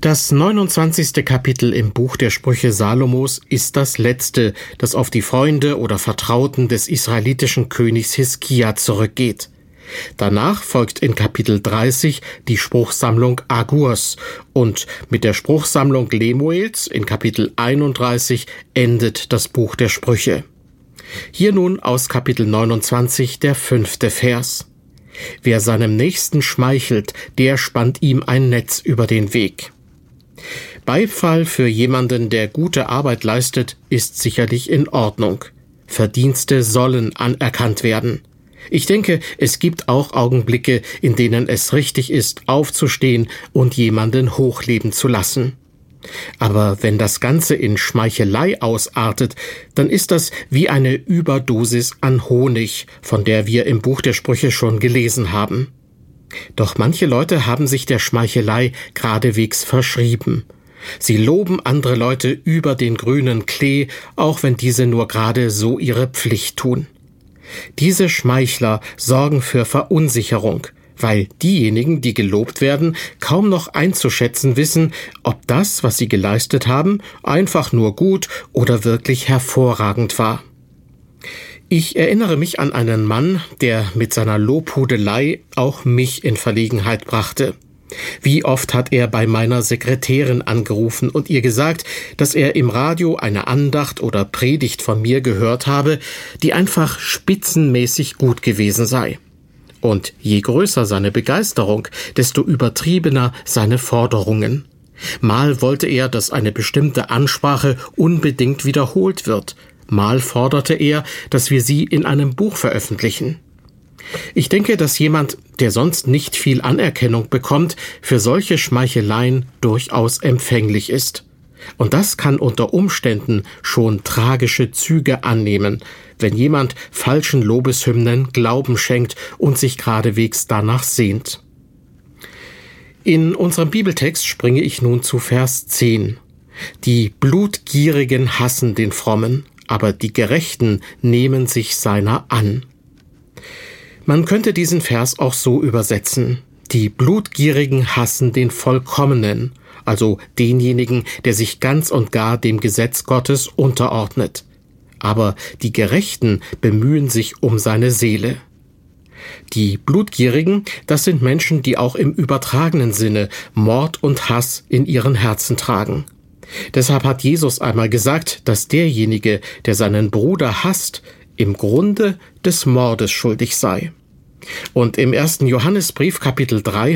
Das 29. Kapitel im Buch der Sprüche Salomos ist das letzte, das auf die Freunde oder Vertrauten des israelitischen Königs Hiskia zurückgeht. Danach folgt in Kapitel 30 die Spruchsammlung Agurs und mit der Spruchsammlung Lemuels in Kapitel 31 endet das Buch der Sprüche. Hier nun aus Kapitel 29 der 5. Vers. Wer seinem Nächsten schmeichelt, der spannt ihm ein Netz über den Weg. Beifall für jemanden, der gute Arbeit leistet, ist sicherlich in Ordnung. Verdienste sollen anerkannt werden. Ich denke, es gibt auch Augenblicke, in denen es richtig ist, aufzustehen und jemanden hochleben zu lassen. Aber wenn das Ganze in Schmeichelei ausartet, dann ist das wie eine Überdosis an Honig, von der wir im Buch der Sprüche schon gelesen haben. Doch manche Leute haben sich der Schmeichelei geradewegs verschrieben. Sie loben andere Leute über den grünen Klee, auch wenn diese nur gerade so ihre Pflicht tun. Diese Schmeichler sorgen für Verunsicherung, weil diejenigen, die gelobt werden, kaum noch einzuschätzen wissen, ob das, was sie geleistet haben, einfach nur gut oder wirklich hervorragend war. Ich erinnere mich an einen Mann, der mit seiner Lobhudelei auch mich in Verlegenheit brachte. Wie oft hat er bei meiner Sekretärin angerufen und ihr gesagt, dass er im Radio eine Andacht oder Predigt von mir gehört habe, die einfach spitzenmäßig gut gewesen sei. Und je größer seine Begeisterung, desto übertriebener seine Forderungen. Mal wollte er, dass eine bestimmte Ansprache unbedingt wiederholt wird. Mal forderte er, dass wir sie in einem Buch veröffentlichen. Ich denke, dass jemand, der sonst nicht viel Anerkennung bekommt, für solche Schmeicheleien durchaus empfänglich ist. Und das kann unter Umständen schon tragische Züge annehmen, wenn jemand falschen Lobeshymnen Glauben schenkt und sich geradewegs danach sehnt. In unserem Bibeltext springe ich nun zu Vers 10. Die Blutgierigen hassen den Frommen, aber die Gerechten nehmen sich seiner an. Man könnte diesen Vers auch so übersetzen. Die Blutgierigen hassen den Vollkommenen, also denjenigen, der sich ganz und gar dem Gesetz Gottes unterordnet. Aber die Gerechten bemühen sich um seine Seele. Die Blutgierigen, das sind Menschen, die auch im übertragenen Sinne Mord und Hass in ihren Herzen tragen. Deshalb hat Jesus einmal gesagt, dass derjenige, der seinen Bruder hasst, im Grunde des Mordes schuldig sei. Und im 1. Johannesbrief Kapitel 3